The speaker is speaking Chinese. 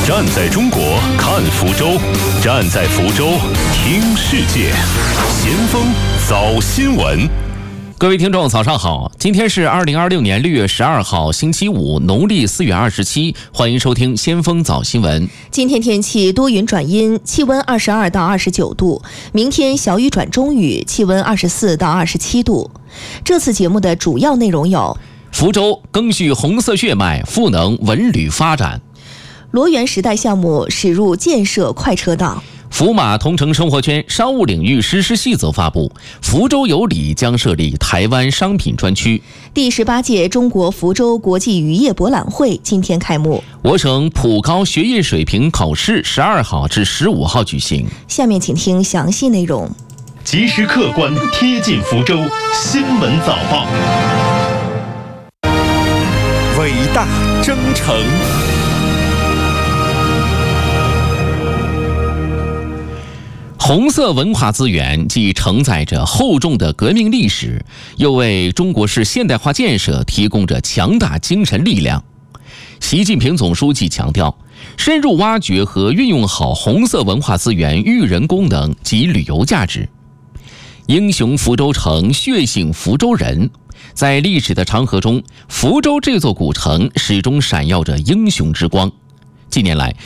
站在中国看福州，站在福州听世界。先锋早新闻。 各位听众早上好，今天是2026年6月12号星期五，农历4月27，欢迎收听先锋早新闻。 今天天气多云转阴，气温22到29度，明天小雨转中雨，气温24到27度。这次节目的主要内容有： 福州赓续红色血脉，赋能文旅发展； 罗源时代项目驶入建设快车道； 福马同城生活圈商务领域实施细则发布，福州有礼将设立台湾商品专区。 第18届中国福州国际渔业博览会今天开幕。 我省普高学业水平考试12号至15号举行。 下面请听详细内容。 及时客观贴近福州新闻早报。伟大征程。 红色文化资源既承载着厚重的革命历史，又为中国式现代化建设提供着强大精神力量。习近平总书记强调，深入挖掘和运用好红色文化资源育人功能及旅游价值。英雄福州城，血性福州人。在历史的长河中，福州这座古城始终闪耀着英雄之光。近年来，